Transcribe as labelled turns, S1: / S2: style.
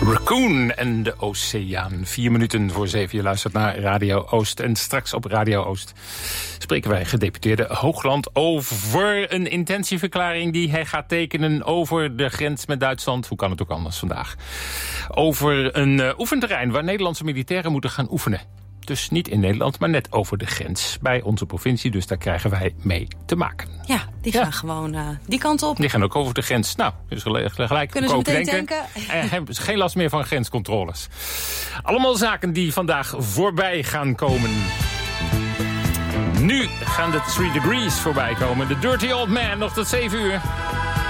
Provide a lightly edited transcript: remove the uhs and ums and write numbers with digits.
S1: Raccoon en de Oceaan. 4 minuten voor 7. Je luistert naar Radio Oost. En straks op Radio Oost spreken wij gedeputeerde Hoogland over een intentieverklaring die hij gaat tekenen over de grens met Duitsland. Hoe kan het ook anders vandaag? Over een oefenterrein waar Nederlandse militairen moeten gaan oefenen. Dus niet in Nederland, maar net over de grens. Bij onze provincie, dus daar krijgen wij mee te maken.
S2: Ja, die gaan gewoon die kant op.
S1: Die gaan ook over de grens. Nou, dus gelijk
S2: kunnen ze meteen denken.
S1: En hebben ze geen last meer van grenscontroles. Allemaal zaken die vandaag voorbij gaan komen. Nu gaan de 3 Degrees voorbij komen. De Dirty Old Man, nog tot 7 uur.